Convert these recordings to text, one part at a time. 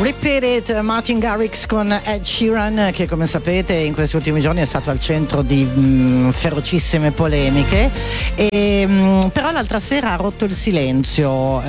Repeat It, Martin Garrix con Ed Sheeran, che come sapete in questi ultimi giorni è stato al centro di ferocissime polemiche, però l'altra sera ha rotto il silenzio.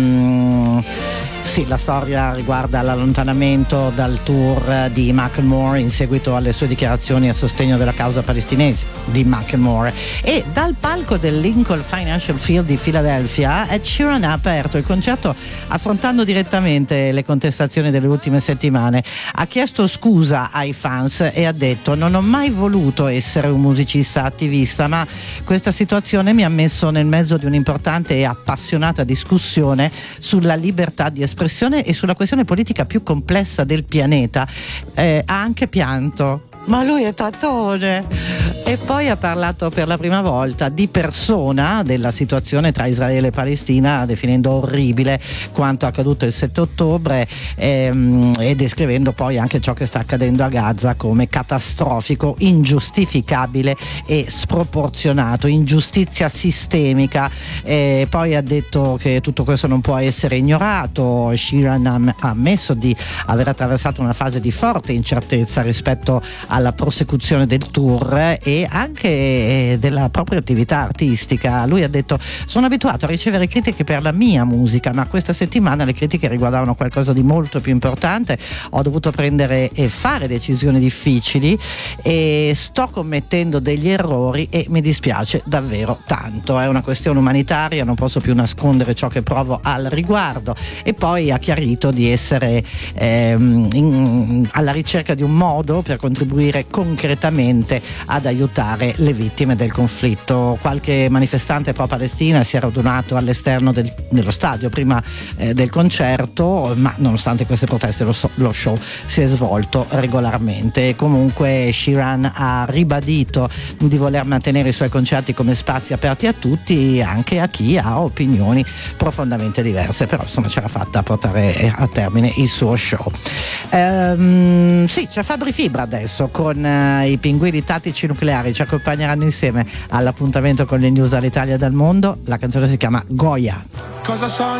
Sì, la storia riguarda l'allontanamento dal tour di Macklemore in seguito alle sue dichiarazioni a sostegno della causa palestinese di Macklemore, e dal palco del Lincoln Financial Field di Filadelfia Ed Sheeran ha aperto il concerto affrontando direttamente le contestazioni delle ultime settimane. Ha chiesto scusa ai fans e ha detto: non ho mai voluto essere un musicista attivista, ma questa situazione mi ha messo nel mezzo di un'importante e appassionata discussione sulla libertà di espressione e sulla questione politica più complessa del pianeta. Ha anche pianto, ma lui è tatone. E poi ha parlato per la prima volta di persona della situazione tra Israele e Palestina, definendo orribile quanto accaduto il 7 ottobre e descrivendo poi anche ciò che sta accadendo a Gaza come catastrofico, ingiustificabile e sproporzionato, ingiustizia sistemica. Poi ha detto che tutto questo non può essere ignorato. Sheeran ha ammesso di aver attraversato una fase di forte incertezza rispetto alla prosecuzione del tour e anche della propria attività artistica. Lui ha detto: sono abituato a ricevere critiche per la mia musica, ma questa settimana le critiche riguardavano qualcosa di molto più importante. Ho dovuto prendere e fare decisioni difficili e sto commettendo degli errori e mi dispiace davvero tanto. È una questione umanitaria, non posso più nascondere ciò che provo al riguardo. E poi ha chiarito di essere alla ricerca di un modo per contribuire concretamente ad aiutare le vittime del conflitto. Qualche manifestante pro-Palestina si è radunato all'esterno dello stadio prima del concerto, ma nonostante queste proteste lo show si è svolto regolarmente. Comunque Sheeran ha ribadito di voler mantenere i suoi concerti come spazi aperti a tutti, anche a chi ha opinioni profondamente diverse, però insomma ce l'ha fatta a portare a termine il suo show. Sì, c'è Fabri Fibra adesso con i Pinguini Tattici Nucleari, ci accompagneranno insieme all'appuntamento con le news dall'Italia e dal mondo. La canzone si chiama Goya. Cosa so